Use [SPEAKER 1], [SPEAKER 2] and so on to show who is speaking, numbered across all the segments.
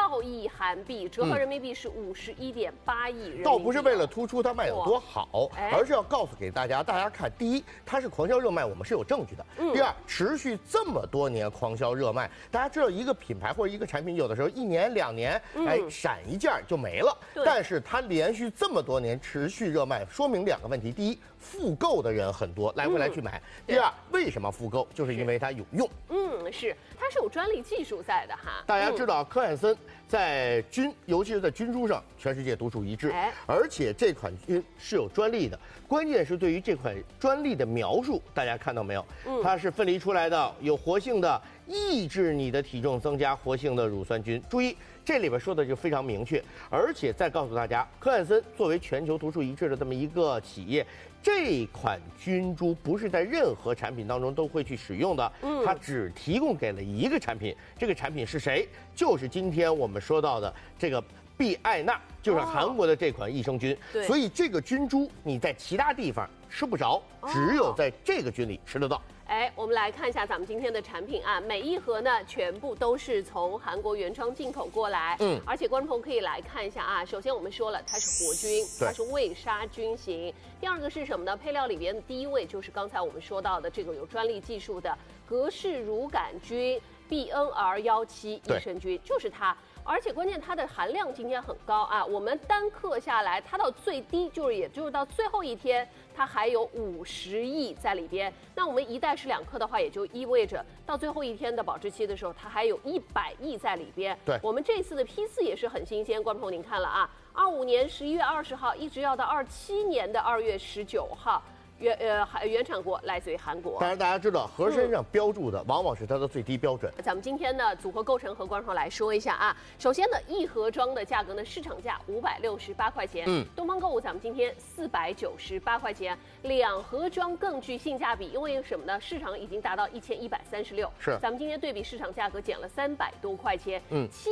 [SPEAKER 1] 兆亿韩币，折合人民币是51.8亿人民币。
[SPEAKER 2] 倒不是为了突出它卖有多好，而是要告诉给大家，大家看，第一，它是狂销热卖，我们是有证据的；第二，持续这么多年狂销热卖，大家知道一个品牌或者一个产品，有的时候1年2年，闪一件就没了，但是它连续这么多年持续热卖，说明2个问题：第一，复购的人很多，来回来去买；第二，为什么复购？就是因为它有用。
[SPEAKER 1] 是，它是有专利技术在的哈。
[SPEAKER 2] 大家知道，科汉森在菌，尤其是在菌株上，全世界独树一帜，而且这款菌是有专利的。关键是对于这款专利的描述，大家看到没有？它是分离出来的，有活性的，抑制你的体重增加活性的乳酸菌。注意，这里边说的就非常明确，而且再告诉大家，科汉森作为全球独树一帜的这么一个企业。这款菌株不是在任何产品当中都会去使用的，它只提供给了一个产品，这个产品是谁？就是今天我们说到的这个必艾纳，就是韩国的这款益生菌。所以这个菌株你在其他地方吃不着，只有在这个菌里吃得到。
[SPEAKER 1] 我们来看一下咱们今天的产品啊，每一盒呢全部都是从韩国原装进口过来，而且观众朋友可以来看一下啊。首先我们说了，它是活菌，它是未杀菌型。第二个是什么呢？配料里边的第一位就是刚才我们说到的这个有专利技术的格氏乳杆菌 BNR17益生菌，就是它。而且关键它的含量今天很高啊，我们单克下来，它到最低也就是到最后一天，它还有50亿在里边。那我们一袋是2克的话，也就意味着到最后一天的保质期的时候，它还有100亿在里边。
[SPEAKER 2] 对，
[SPEAKER 1] 我们这次的批次也是很新鲜，观众朋友您看了啊，25年11月20号一直要到27年的2月19号。原产国来自于韩国。
[SPEAKER 2] 当然，大家知道盒身上标注的往往是它的最低标准。
[SPEAKER 1] 咱们今天呢，组合构成和观众来说一下啊。首先呢，一盒装的价格呢，市场价568块钱，东方购物咱们今天498块钱，2盒装更具性价比，因为什么呢？市场已经达到1136，
[SPEAKER 2] 是咱
[SPEAKER 1] 们今天对比市场价格减了300多块钱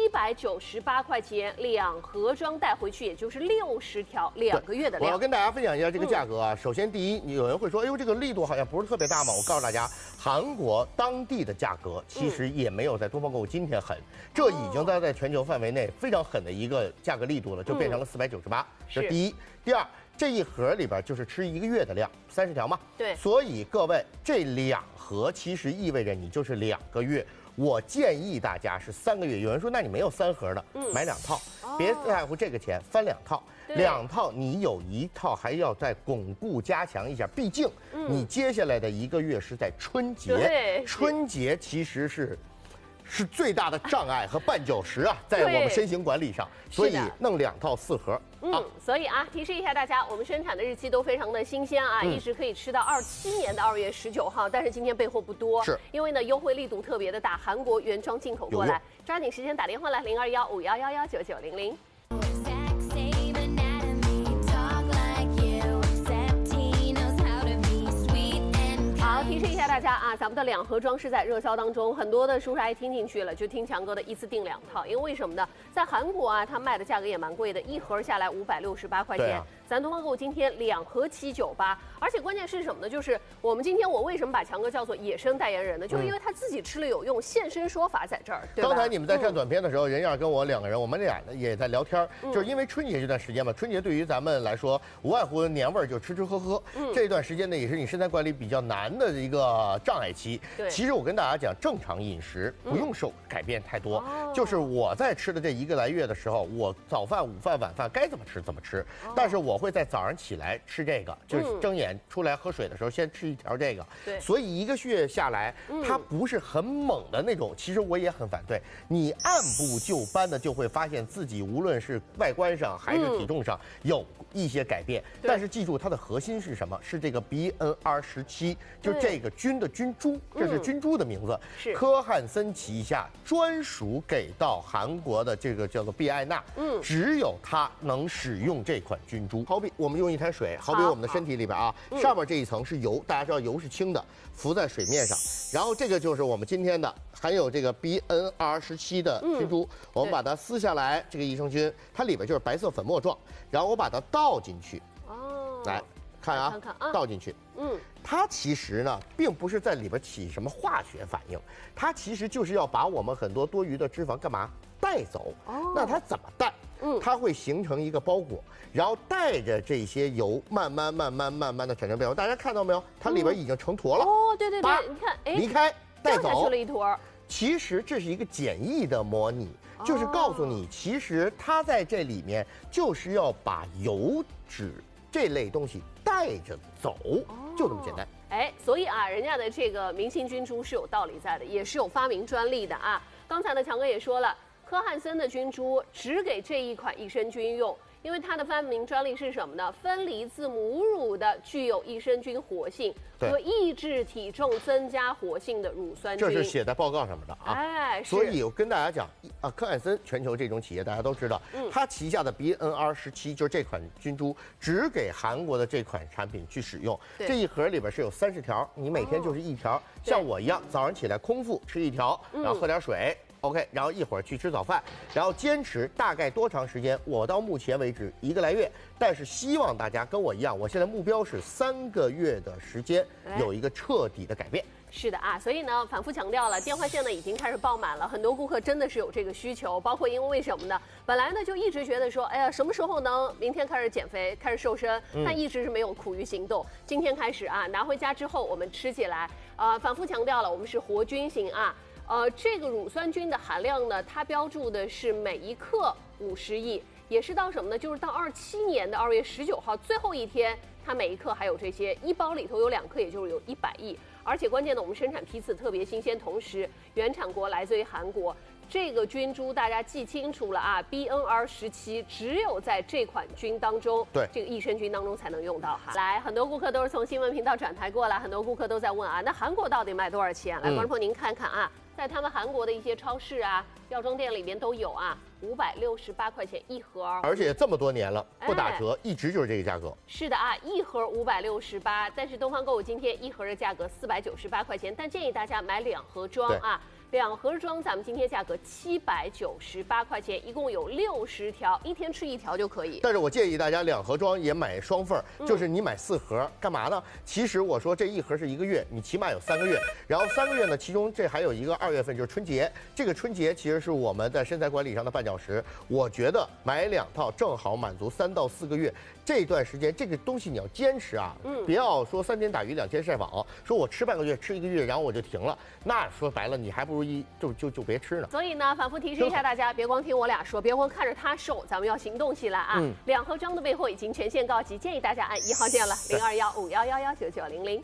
[SPEAKER 1] ，798块钱2盒装带回去，也就是60条2个月的量。
[SPEAKER 2] 我要跟大家分享一下这个价格啊。首先，第一，有人会说，哎呦，这个力度好像不是特别大嘛？我告诉大家，韩国当地的价格其实也没有在东方购物今天狠，这已经在全球范围内非常狠的一个价格力度了，就变成了498。这是第一。第二，这一盒里边就是吃1个月的量，30条嘛。
[SPEAKER 1] 对。
[SPEAKER 2] 所以各位，这2盒其实意味着你就是2个月。我建议大家是3个月。有人说，那你没有3盒的，买2套，别在乎这个钱，翻2套。2套你有1套还要再巩固加强一下，毕竟你接下来的1个月是在春节，春节其实是最大的障碍和绊脚石啊，在我们身形管理上，所以弄2套4盒。
[SPEAKER 1] 所以啊，提示一下大家，我们生产的日期都非常的新鲜啊，一直可以吃到27年的2月19号，但是今天备货不多，是因为呢优惠力度特别的大，韩国原装进口过来，抓紧时间打电话来0215119900。好，提示一下大家啊，咱们的2盒装是在热销当中，很多的叔叔阿姨听进去了，就听强哥的一次订2套，因为为什么呢？在韩国啊，它卖的价格也蛮贵的，1盒下来568块钱。咱东方购物今天2盒798，而且关键是什么呢？就是我们今天我为什么把强哥叫做野生代言人呢？就是因为他自己吃了有用，现身说法在这儿，对吧？
[SPEAKER 2] 刚才你们在看短片的时候，任燕跟我2个人，我们俩也在聊天，就是因为春节这段时间嘛，春节对于咱们来说，无外乎年味儿，就吃吃喝喝。这段时间呢，也是你身材管理比较难的一个障碍期。其实我跟大家讲，正常饮食不用改变太多，就是我在吃的这1个来月的时候，我早饭、午饭、晚饭该怎么吃怎么吃，但是我会在早上起来吃这个，就是睁眼出来喝水的时候先吃1条这个。对，所以1个月下来，它不是很猛的那种。其实我也很反对，你按部就班的就会发现自己无论是外观上还是体重上有一些改变。但是记住，它的核心是什么？是这个 BNR17，就这个菌的菌株，这是菌株的名字，是科汉森旗下专属给到韩国的这个叫做必艾纳，只有它能使用这款菌株。好比我们用一滩水，好比我们的身体里边啊，上面这一层是油，大家知道油是轻的，浮在水面上，然后这个就是我们今天的含有这个 BNR17的菌株，我们把它撕下来，这个益生菌它里边就是白色粉末状，然后我把它倒进去，来看啊，倒进去，它其实呢，并不是在里边起什么化学反应，它其实就是要把我们很多多余的脂肪干嘛？ 带走。那它怎么带？它会形成一个包裹，然后带着这些油慢慢的产生变化。大家看到没有？它里边已经成坨了。
[SPEAKER 1] 哦，对，你看，哎，
[SPEAKER 2] 离开带走，
[SPEAKER 1] 掉下去了一坨。
[SPEAKER 2] 其实这是一个简易的模拟，就是告诉你，其实它在这里面就是要把油脂这类东西带着走，就这么简单。
[SPEAKER 1] 哎，所以啊，人家的这个明星菌株是有道理在的，也是有发明专利的啊。刚才呢，强哥也说了，科汉森的菌株只给这一款益生菌用。因为它的发明专利是什么呢？分离自母乳的具有益生菌活性和抑制体重增加活性的乳酸菌，
[SPEAKER 2] 这是写在报告上面的啊。
[SPEAKER 1] 哎，
[SPEAKER 2] 所以我跟大家讲啊，科汉森全球这种企业大家都知道，它旗下的 BNR17就是这款菌株，只给韩国的这款产品去使用。这一盒里边是有30条，你每天就是1条，像我一样，早上起来空腹吃1条，然后喝点水。OK， 然后一会儿去吃早饭，然后坚持大概多长时间？我到目前为止1个来月，但是希望大家跟我一样，我现在目标是3个月的时间有一个彻底的改变。
[SPEAKER 1] 是的啊，所以呢，反复强调了，电话线呢已经开始爆满了，很多顾客真的是有这个需求，包括因为什么呢？本来呢就一直觉得说，哎呀，什么时候能明天开始减肥，开始瘦身，但一直是没有苦于行动。今天开始啊，拿回家之后我们吃起来，反复强调了，我们是活菌型啊。这个乳酸菌的含量呢，它标注的是每一克50亿，也是到什么呢？就是到27年的2月19号最后一天，它每一克还有这些，一包里头有2克，也就是有100亿。而且关键的，我们生产批次特别新鲜，同时原产国来自于韩国。这个菌株大家记清楚了啊 ，BNR17只有在这款菌当中，这个益生菌当中才能用到哈。来，很多顾客都是从新闻频道转台过来，很多顾客都在问啊，那韩国到底卖多少钱？来，观众朋友您看看啊。在他们韩国的一些超市啊、药妆店里面都有啊，568块钱一盒，
[SPEAKER 2] 而且这么多年了不打折，一直就是这个价格。
[SPEAKER 1] 是的啊，一盒568，但是东方购物今天一盒的价格498块钱，但建议大家买2盒装啊。2盒装，咱们今天价格798块钱，一共有60条，一天吃1条就可以。
[SPEAKER 2] 但是我建议大家2盒装也买双份，就是你买4盒，干嘛呢？其实我说这一盒是1个月，你起码有3个月，然后3个月呢，其中这还有一个2月份就是春节，这个春节其实是我们在身材管理上的绊脚石。我觉得买2套正好满足3到4个月。这段时间这个东西你要坚持啊，不要说3天打鱼2天晒网，说我吃半个月吃1个月，然后我就停了，那说白了你还不如就别吃呢。
[SPEAKER 1] 所以呢，反复提示一下大家，别光听我俩说，别光看着他瘦，咱们要行动起来啊！2盒装的备货已经全线告急，建议大家按1号键了，021511199900。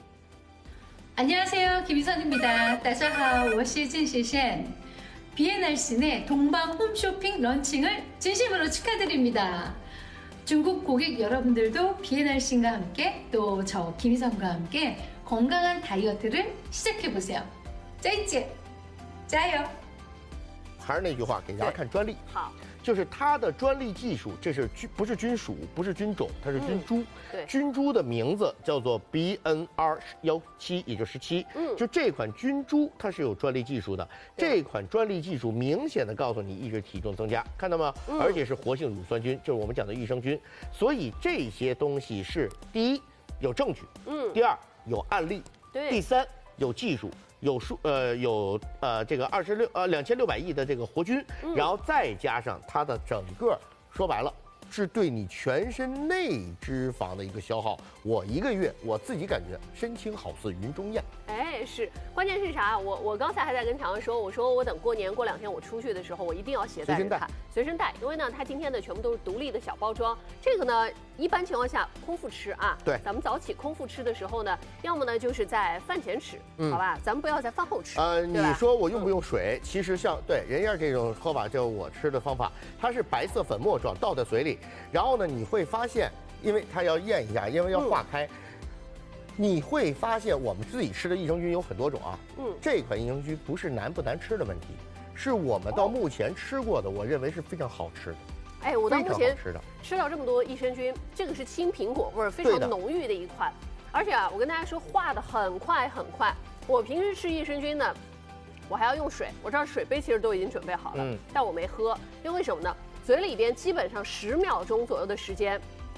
[SPEAKER 3] 안녕하세요，김희선입니다。大家好，我是郑雪萱。BNRC 내 동방 홈쇼핑 런칭을 진심으로 축하드립니다. 중국 고객 여러분들도 BNRC과 함께 또 저 김희선과 함께 건강한 다이어트를 시작해보세요. 짜이찌, 짜요.
[SPEAKER 2] 还是那句话，给大家看专利。
[SPEAKER 1] 好，
[SPEAKER 2] 就是它的专利技术，这是不是菌属，不是菌种，它是菌株。
[SPEAKER 1] 对，
[SPEAKER 2] 菌株的名字叫做 BNR17，也就17。就这款菌株它是有专利技术的。这款专利技术明显的告诉你抑制体重增加，看到吗？而且是活性乳酸菌，就是我们讲的益生菌。所以这些东西是第一有证据，第二有案例，第三有技术。有这个2600亿的这个活菌，然后再加上它的整个，说白了是对你全身内脂肪的一个消耗。我1个月我自己感觉身轻好似云中雁。
[SPEAKER 1] 哎，是，关键是啥？我刚才还在跟强哥说，我说我等过年过2天我出去的时候，我一定要携带着它，随身带，因为呢，它今天的全部都是独立的小包装。这个呢，一般情况下空腹吃啊，
[SPEAKER 2] 对，
[SPEAKER 1] 咱们早起空腹吃的时候呢，要么呢就是在饭前吃，好吧，咱们不要在饭后吃。
[SPEAKER 2] 你说我用不用水？其实像对人家这种喝法，就我吃的方法，它是白色粉末状倒在嘴里，然后呢，你会发现，因为它要咽一下，因为要化开。你会发现我们自己吃的益生菌有很多种啊，这款益生菌不是难不难吃的问题，是我们到目前吃过的，我认为是非常好吃的。
[SPEAKER 1] 哎，我到目前吃到这么多益生菌，这个是青苹果味儿非常浓郁的一款，而且啊，我跟大家说化的很快很快。我平时吃益生菌呢，我还要用水，我知道水杯其实都已经准备好了，但我没喝，因为什么呢？嘴里边基本上10秒钟左右的时间。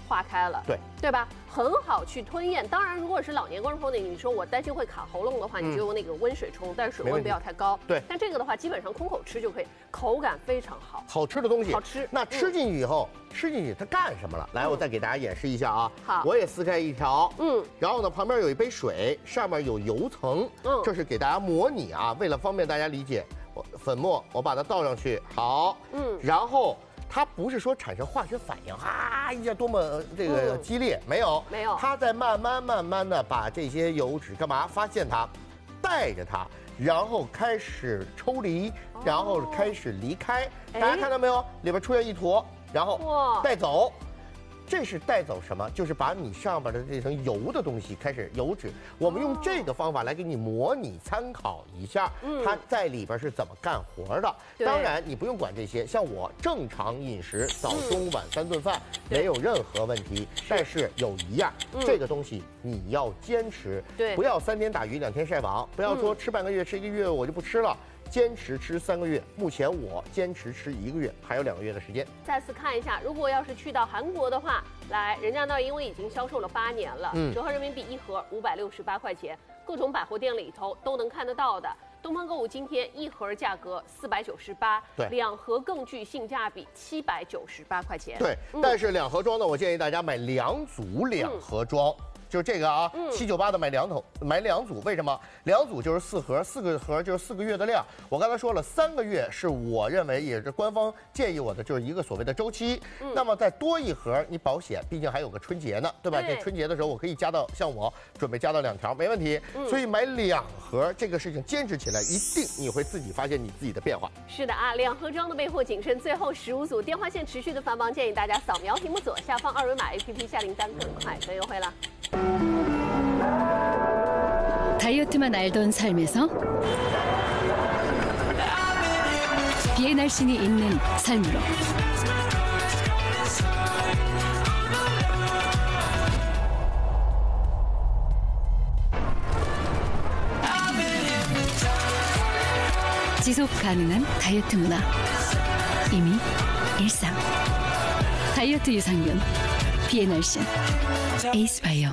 [SPEAKER 1] 化开了，对吧？很好去吞咽。当然，如果是老年观众朋友，你说我担心会卡喉咙的话，你就用那个温水冲，但是水温不要太高。
[SPEAKER 2] 对，
[SPEAKER 1] 但这个的话，基本上空口吃就可以，口感非常好。
[SPEAKER 2] 好吃的东西，
[SPEAKER 1] 好吃。
[SPEAKER 2] 那吃进去以后，吃进去它干什么了？来，我再给大家演示一下啊。
[SPEAKER 1] 好，
[SPEAKER 2] 我也撕开一条，然后呢，旁边有一杯水，上面有油层，这是给大家模拟啊，为了方便大家理解，粉末我把它倒上去，好，然后。它不是说产生化学反应，一下多么这个激烈，没有，它在慢慢的把这些油脂干嘛？发现它，带着它，然后开始抽离，然后开始离开。大家看到没有？里边出现一坨，然后带走。这是带走什么？就是把你上边的这层油的东西开始油脂。我们用这个方法来给你模拟参考一下，它在里边是怎么干活的。当然你不用管这些，像我正常饮食，早中晚3顿饭没有任何问题。但是有一样，这个东西你要坚持，不要3天打鱼2天晒网，不要说吃半个月吃1个月我就不吃了。坚持吃3个月，目前我坚持吃1个月，还有2个月的时间。
[SPEAKER 1] 再次看一下，如果要是去到韩国的话，来人家那儿因为已经销售了8年了，折合人民币1盒568块钱，各种百货店里头都能看得到的。东方购物今天1盒价格498，对，2盒更具性价比798块钱。
[SPEAKER 2] 对，但是2盒装呢，我建议大家买2组2盒装。就这个啊，798的买2组，为什么？2组就是4盒，4个盒就是4个月的量。我刚才说了，3个月是我认为也是官方建议我的，就是一个所谓的周期。那么再多1盒，你保险，毕竟还有个春节呢，对吧？这春节的时候我可以加到，像我准备加到2条，没问题。所以买2盒这个事情坚持起来，一定你会自己发现你自己的变化。
[SPEAKER 1] 是的啊，2盒装的备货谨慎，最后15组，电话线持续的繁忙，建议大家扫描屏幕左下方2维码 APP 下订单更快更优惠了。
[SPEAKER 4] 다이어트만 알던 삶에서 비의 날씬이 있는 삶으로 지속 가능한 다이어트 문화 이미 일상 다이어트 유산균 비의 날씬 에이스바이오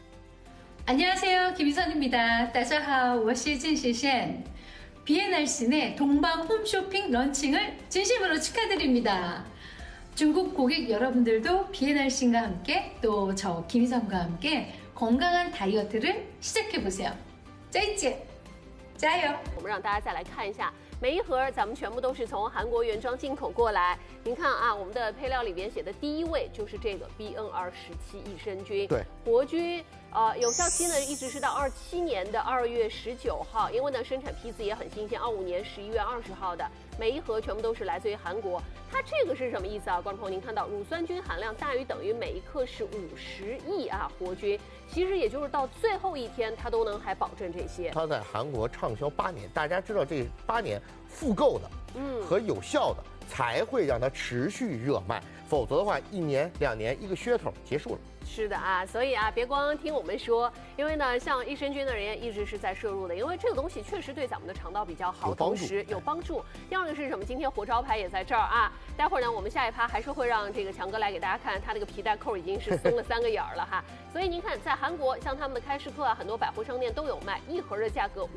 [SPEAKER 3] 안녕하세요, 김희선입니다. 大家好，我是郑谢贤. 비의 날씬의 동방 홈쇼핑 런칭을 진심으로 축하드립니다. 중국 고객 여러분들도 비의 날씬과 함께 또 저 김희선과 함께 건강한 다이어트를 시작해보세요. 再见，加油！
[SPEAKER 1] 我们让大家再来看一下，每1盒咱们全部都是从韩国原装进口过来。您看啊，我们的配料里边写的第1位就是这个 BNR17益生菌，
[SPEAKER 2] 对，
[SPEAKER 1] 活菌。有效期呢一直是到27年的2月19号，因为呢生产批次也很新鲜，25年11月20号的，每1盒全部都是来自于韩国。它这个是什么意思啊？观众朋友，您看到乳酸菌含量大于等于每1克是50亿啊活菌，其实也就是到最后1天它都能还保证这些。
[SPEAKER 2] 它在韩国畅销8年，大家知道这8年复购的，和有效的才会让它持续热卖，否则的话1年2年一个噱头结束了。
[SPEAKER 1] 是的啊，所以啊，别光听我们说，因为呢，像益生菌的人家一直是在摄入的，因为这个东西确实对咱们的肠道比较好，同时有帮助。第2个是什么？今天活招牌也在这儿啊。待会儿呢，我们下一趴还是会让这个强哥来给大家看，他那个皮带扣已经是松了3个眼儿了哈。所以您看，在韩国，像他们的开市客啊，很多百货商店都有卖，1盒的价格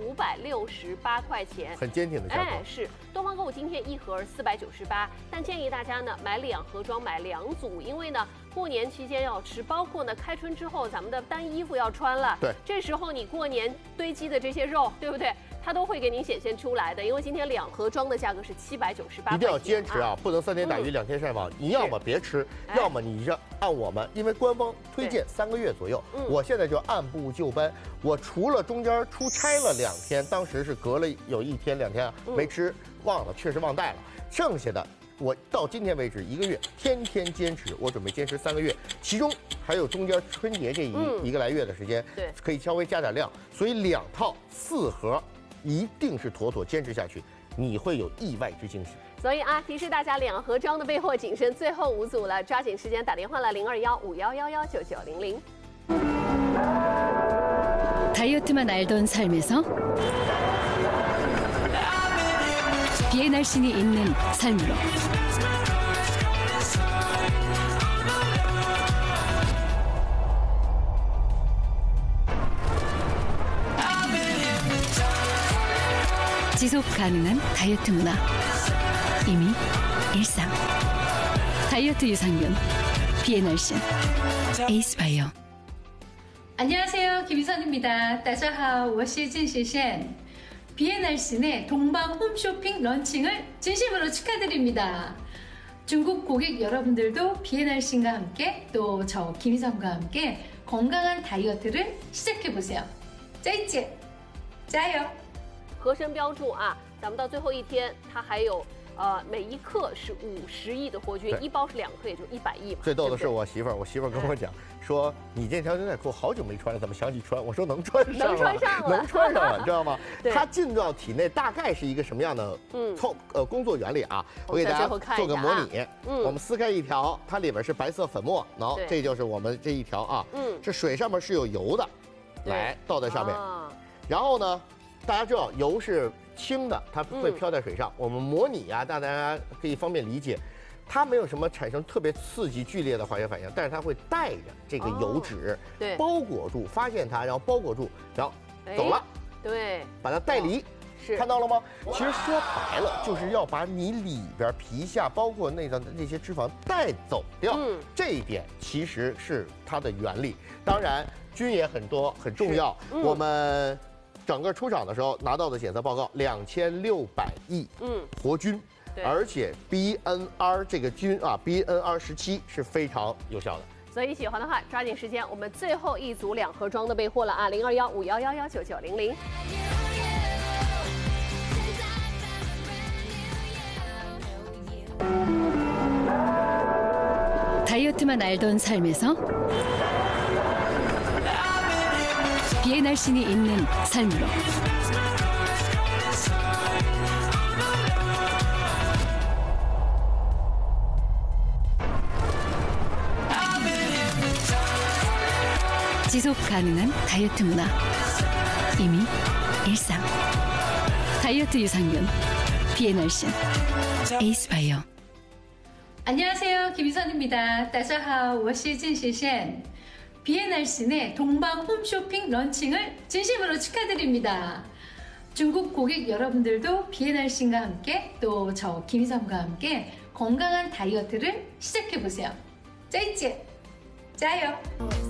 [SPEAKER 1] 568块钱，
[SPEAKER 2] 很坚挺的价格。
[SPEAKER 1] 哎，是东方购物今天1盒498，但建议大家呢买2盒装，买2组，因为呢过年期间要吃，包括呢开春之后咱们的单衣服要穿了，
[SPEAKER 2] 对，
[SPEAKER 1] 这时候你过年堆积的这些肉，对不对？它都会给您显现出来的，因为今天2盒装的价格是798，
[SPEAKER 2] 一定要坚持啊，不能3天打鱼2天晒网。你要么别吃，要么你就按我们，因为官方推荐3个月左右，我现在就按部就班。我除了中间出差了2天，当时是隔了有1天2天没吃，忘了，确实忘带了，剩下的。我到今天为止1个月，天天坚持，我准备坚持3个月，其中还有中间春节这一个来月的时间，
[SPEAKER 1] 对，
[SPEAKER 2] 可以稍微加点量，所以2套4盒一定是妥妥坚持下去，你会有意外之惊喜。
[SPEAKER 1] 所以啊，提示大家2盒装的备货谨慎，最后5组了，抓紧时间打电话了0215119900。
[SPEAKER 4] 다이어트만 알던 삶에서 비의 날씬이 있는 삶으로 지속 가능한 다이어트 문화 이미 일상 다이어트 유산균 비엔알신 에이스바이오
[SPEAKER 3] 안녕하세요, 김희선입니다. 大家好，我是郑雪贤。 비엔알신의 동방 홈쇼핑 런칭을 진심으로 축하드립니다. 중국 고객 여러분들도 비엔알신과 함께 또 저 김희선과 함께 건강한 다이어트를 시작해보세요. 再见，加油！
[SPEAKER 1] 合身标注啊，咱们到最后一天，它还有每一克是50亿的活菌，一包是2克，也就100亿嘛。
[SPEAKER 2] 最逗的是我媳妇儿跟我讲说，你这条牛仔裤好久没穿了，怎么想起穿？我说能穿上了，能穿上了，你知道吗？它进到体内大概是一个什么样的工作原理啊？我给大家做个模拟。我们撕开一条，它里边是白色粉末，这就是我们这一条啊。这水上面是有油的，来倒在上面，然后呢，大家知道油是轻的，它会飘在水上。我们模拟啊，大家可以方便理解。它没有什么产生特别刺激剧烈的化学反应，但是它会带着这个油脂，包裹住，发现它，然后包裹住，然后走了，
[SPEAKER 1] 对，
[SPEAKER 2] 把它带离，
[SPEAKER 1] 是
[SPEAKER 2] 看到了吗？其实说白了，就是要把你里边皮下包括内脏的那些脂肪带走掉，这一点其实是它的原理。当然，菌也很多，很重要。我们整个出厂的时候拿到的检测报告，2600亿活菌。而且 BNR 这个菌啊 ，BNR17是非常有效的。
[SPEAKER 1] 所以喜欢的话，抓紧时间，我们最后一组2盒装的备货了啊，021511199900。
[SPEAKER 4] 다이어트만 알던 삶에서 비엔알신이 있는 삶으로 지속 가능한 다이어트 문화 이미 일상 다이어트 유산균 비엔알신 에이스바이오
[SPEAKER 3] 안녕하세요, 김희선입니다. 大家好，我是郑雪贤。 비엔알신의 동방 홈쇼핑 런칭을 진심으로 축하드립니다. 중국 고객 여러분들도 비엔알신과 함께 또 저 김희선과 함께 건강한 다이어트를 시작해보세요. 再见，加油！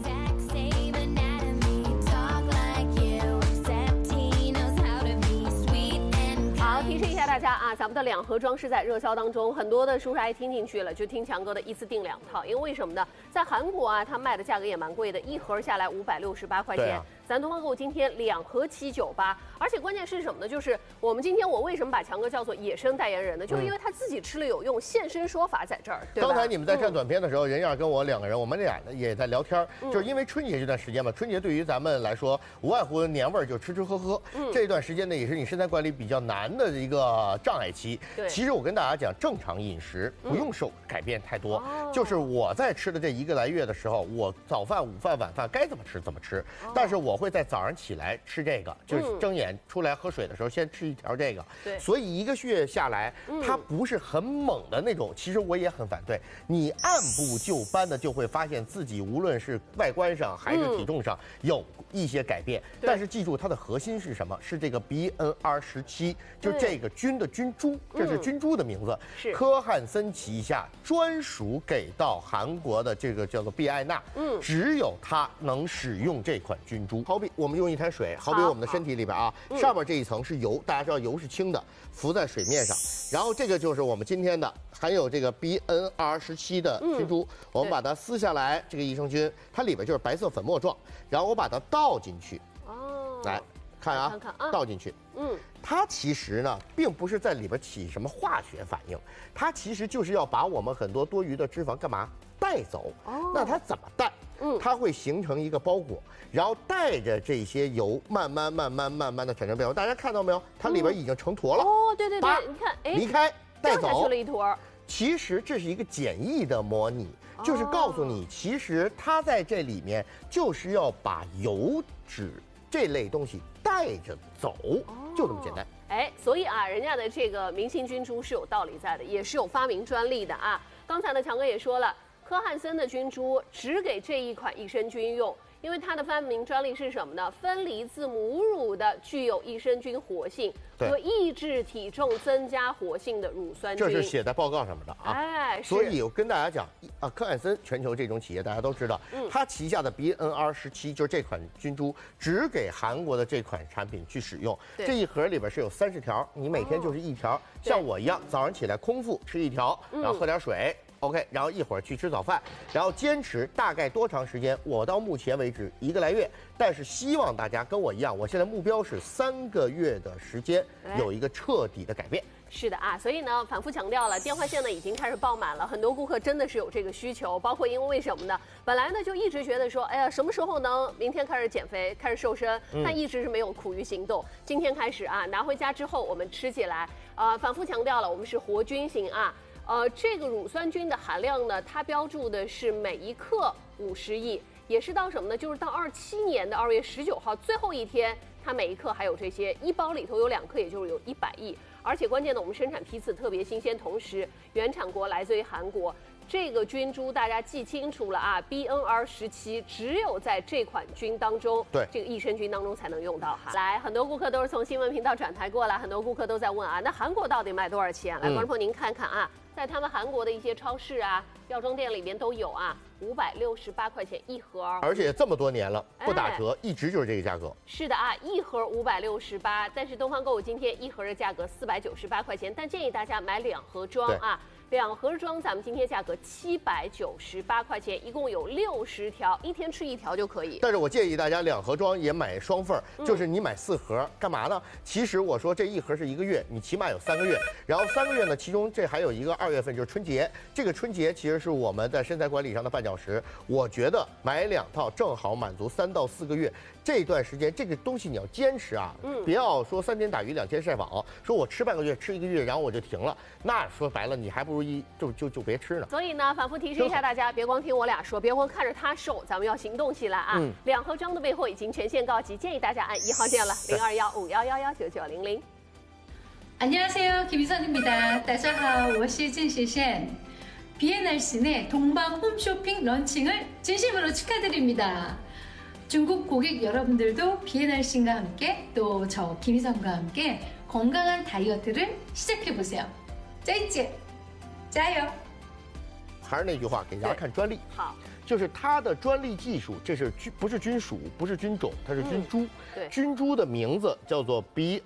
[SPEAKER 1] 提示一下大家啊，咱们的2盒装是在热销当中，很多的叔叔阿姨听进去了，就听强哥的一次订2套，因为为什么呢？在韩国啊，它卖的价格也蛮贵的，1盒下来568块钱。咱东方购物今天2盒798，而且关键是什么呢？就是我们今天我为什么把强哥叫做野生代言人呢？就是因为他自己吃了有用，现身说法在这儿。对吧？
[SPEAKER 2] 刚才你们在看短片的时候，任燕跟我2个人，我们俩也在聊天，就是因为春节这段时间嘛，春节对于咱们来说，无外乎年味儿，就吃吃喝喝。这段时间呢，也是你身材管理比较难的一个障碍期。其实我跟大家讲，正常饮食不用受改变太多，就是我在吃的这1个来月的时候，我早饭、午饭、晚饭该怎么吃怎么吃，但是我会在早上起来吃这个，就是睁眼出来喝水的时候先吃1条这个。所以1个月下来，它不是很猛的那种。其实我也很反对，你按部就班的就会发现自己无论是外观上还是体重上有一些改变。但是记住，它的核心是什么？是这个 BNR17，就这个菌的菌株，这是菌株的名字，是科汉森旗下专属给到韩国的这个叫做必艾纳，只有它能使用这款菌株。好比我们用一滩水，好比我们的身体里边啊，上面这一层是油，大家知道油是轻的，浮在水面上，然后这个就是我们今天的含有这个 BNR17的菌株，我们把它撕下来，这个益生菌它里边就是白色粉末状，然后我把它倒进去，来看啊，倒进去，它其实呢，并不是在里边起什么化学反应，它其实就是要把我们很多多余的脂肪干嘛带走。那它怎么带？它会形成一个包裹，然后带着这些油慢慢的产生变化。大家看到没有？它里边已经成坨了。
[SPEAKER 1] 哦，对，你看，哎，
[SPEAKER 2] 离开带走，
[SPEAKER 1] 掉下去了一坨。
[SPEAKER 2] 其实这是一个简易的模拟，就是告诉你，其实它在这里面就是要把油脂这类东西带着走，就这么简单。
[SPEAKER 1] 哎，所以啊，人家的这个明星菌株是有道理在的，也是有发明专利的啊。刚才呢，强哥也说了。科汉森的菌株只给这一款益生菌用， 因为它的发明专利是什么呢？分离自母乳的具有益生菌活性和抑制体重增加活性的乳酸菌。
[SPEAKER 2] 这是写在报告上面的啊。
[SPEAKER 1] 哎，
[SPEAKER 2] 所以我跟大家讲啊，科汉森全球这种企业大家都知道，它旗下的 BNR17就是这款菌株，只给韩国的这款产品去使用。这一盒里边是有30条，你每天就是1条，像我一样，早上起来空腹吃1条，然后喝点水。OK， 然后一会儿去吃早饭，然后坚持大概多长时间？我到目前为止1个来月，但是希望大家跟我一样，我现在目标是3个月的时间有一个彻底的改变。
[SPEAKER 1] 是的啊，所以呢，反复强调了，电话线呢已经开始爆满了，很多顾客真的是有这个需求，包括因为什么呢？本来呢就一直觉得说，哎呀，什么时候能明天开始减肥，开始瘦身，但一直是没有苦于行动。今天开始啊，拿回家之后我们吃起来，反复强调了，我们是活菌型啊。这个乳酸菌的含量呢，它标注的是每一克50亿，也是到什么呢？就是到27年的2月19号最后一天，它每一克还有这些，一包里头有2克，也就是有100亿。而且关键的，我们生产批次特别新鲜，同时原产国来自于韩国。这个菌株大家记清楚了啊 ，BNR17只有在这款菌当中，
[SPEAKER 2] 对
[SPEAKER 1] 这个益生菌当中才能用到哈。来，很多顾客都是从新闻频道转台过来，很多顾客都在问啊，那韩国到底卖多少钱？来，观众朋友您看看啊，在他们韩国的一些超市啊、药妆店里面都有啊，568块钱一盒，
[SPEAKER 2] 而且这么多年了不打折，一直就是这个价格。
[SPEAKER 1] 是的啊，一盒568，但是东方购物今天一盒的价格498块钱，但建议大家买2盒装啊。2盒装，咱们今天价格798块钱，一共有60条，一天吃1条就可以。
[SPEAKER 2] 但是我建议大家2盒装也买双份，就是你买4盒，干嘛呢？其实我说这一盒是1个月，你起码有3个月，然后3个月呢，其中这还有一个2月份就是春节，这个春节其实是我们在身材管理上的绊脚石。我觉得买2套正好满足3到4个月。这段时间这个东西你要坚持啊，不要说3天打鱼2天晒网，说我吃半个月吃1个月，然后我就停了，那说白了你还不如就别吃呢。
[SPEAKER 1] 所以呢，反复提示一下大家，别光听我俩说，别光看着他瘦，咱们要行动起来啊！2盒装的备货已经全线告急，建议大家按1号键了，0215119900。
[SPEAKER 3] 안녕하세요, 김희선입니다. 大家好，我是郑谢贤。BNRC 내 동방 홈쇼핑 런칭을 진심으로 축하드립니다. 중국 고객 여러분들도 BNRC과 함께 또 저 김희선과 함께 건강한 다이어트를 시작해보세요. 再见，加油！
[SPEAKER 2] 还是那句话，给大家看专利。
[SPEAKER 1] 好，
[SPEAKER 2] 就是它的专利技术，这是不是菌属，不是菌种，它是菌株。
[SPEAKER 1] 对，
[SPEAKER 2] 菌株的名字叫做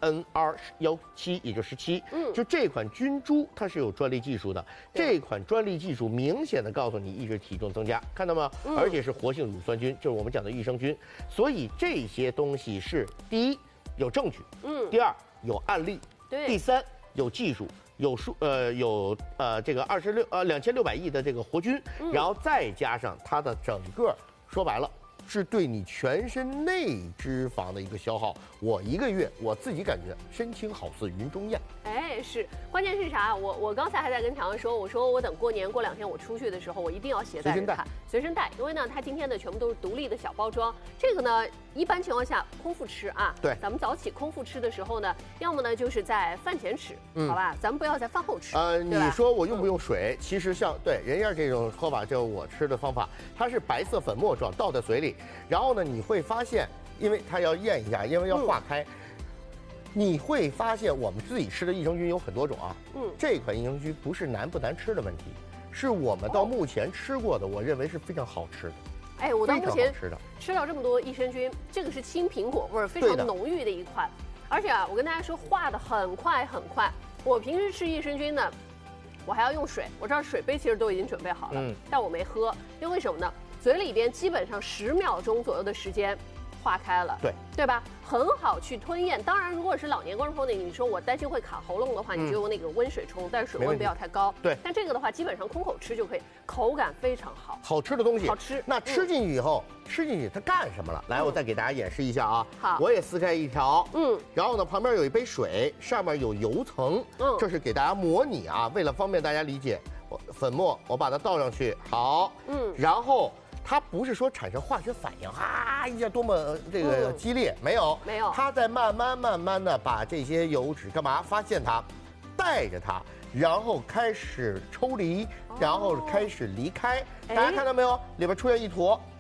[SPEAKER 2] BNR17，也就17。就这款菌株它是有专利技术的。这款专利技术明显的告诉你抑制体重增加，看到吗？而且是活性乳酸菌，就是我们讲的益生菌。所以这些东西是第一有证据，第二有案例，第三有技术。有这个2600亿的这个活菌，然后再加上它的整个，说白了是对你全身内脂肪的一个消耗。我1个月我自己感觉身轻好似云中雁。
[SPEAKER 1] 哎，是，关键是啥？我刚才还在跟强强说，我说我等过年过2天我出去的时候，我一定要携带着它，随身带，因为呢，它今天的全部都是独立的小包装。这个呢，一般情况下空腹吃啊，
[SPEAKER 2] 对，
[SPEAKER 1] 咱们早起空腹吃的时候呢，要么呢就是在饭前吃，好吧，咱们不要在饭后吃。
[SPEAKER 2] 你说我用不用水？其实像对人家这种喝法，就我吃的方法，它是白色粉末状，倒在嘴里，然后呢，你会发现，因为它要咽一下，因为要化开。你会发现我们自己吃的益生菌有很多种啊，这款益生菌不是难不难吃的问题，是我们到目前吃过的，我认为是非常好吃的。
[SPEAKER 1] 哎，我到目前吃到这么多益生菌，这个是青苹果味儿非常浓郁的一款，而且啊，我跟大家说化的很快很快。我平时吃益生菌呢，我还要用水，我知道水杯其实都已经准备好了，但我没喝，因为什么呢？嘴里边基本上10秒钟左右的时间。化开了，对吧？很好去吞咽。当然，如果是老年观众朋友，你说我担心会卡喉咙的话，你就用那个温水冲，但是水温不要太高。
[SPEAKER 2] 对，
[SPEAKER 1] 但这个的话，基本上空口吃就可以，口感非常好。
[SPEAKER 2] 好吃的东西，
[SPEAKER 1] 好吃。那
[SPEAKER 2] 吃进去以后，吃进去它干什么了？来，我再给大家演示一下啊。
[SPEAKER 1] 好，
[SPEAKER 2] 我也撕开一条，然后呢，旁边有一杯水，上面有油层，这是给大家模拟啊，为了方便大家理解，粉末我把它倒上去，好，然后。它不是说产生化学反应啊一下多么这个激烈，没有，它在慢慢的把这些油脂干嘛？发现它，带着它，然后开始抽离，然后开始离开。大家看到没有？里边出现一坨，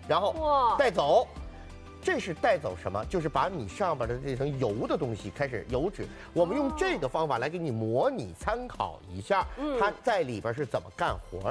[SPEAKER 2] 然后带走。这是带走什么？就是把你上边的这层油的东西开始油脂，我们用这个方法来给你模拟参考一下，它在里边是怎么干活